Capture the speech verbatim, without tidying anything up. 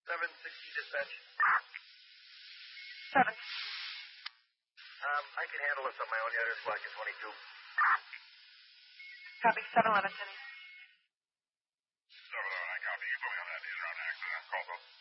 seven sixty dispatch. Seven. Um, I can handle this on my own. Yeah, there's flag at twenty-two. Copy. seven eleven, Jenny. seven eleven, I copy. You put me on that in-round accident. Call, call.